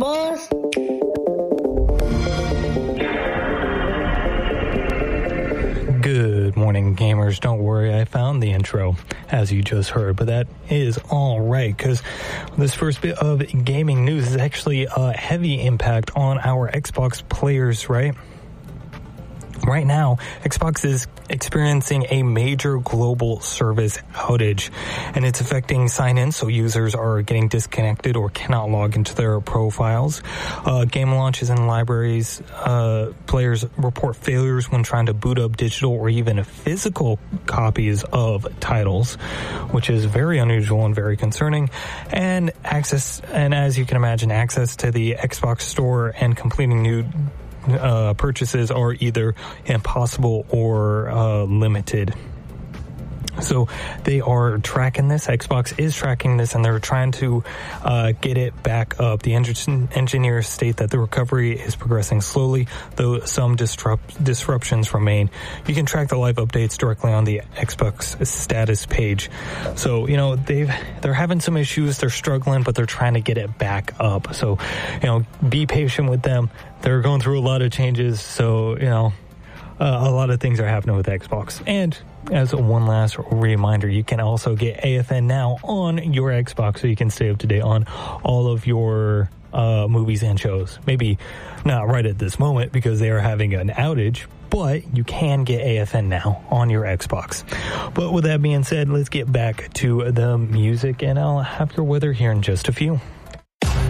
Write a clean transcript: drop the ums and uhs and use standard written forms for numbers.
boss. Good morning, gamers. Don't worry, I found the intro, as you just heard, but that is all right, because this first bit of gaming news is actually a heavy impact on our Xbox players, right? Right now, Xbox is experiencing a major global service outage, and it's affecting sign-in, so users are getting disconnected or cannot log into their profiles. Game launches and libraries, players report failures when trying to boot up digital or even physical copies of titles, which is very unusual and very concerning. And as you can imagine, access to the Xbox store and completing new purchases are either impossible or limited. So they are tracking this. Xbox is tracking this, and they're trying to get it back up. The engineers state that the recovery is progressing slowly, though some disruptions remain. You can track the live updates directly on the Xbox status page. So, they're having some issues. They're struggling, but they're trying to get it back up. So, be patient with them. They're going through a lot of changes. So, a lot of things are happening with Xbox. And as one last reminder, you can also get AFN Now on your Xbox, so you can stay up to date on all of your movies and shows. Maybe not right at this moment because they are having an outage, but you can get AFN Now on your Xbox. But with that being said, let's get back to the music, and I'll have your weather here in just a few.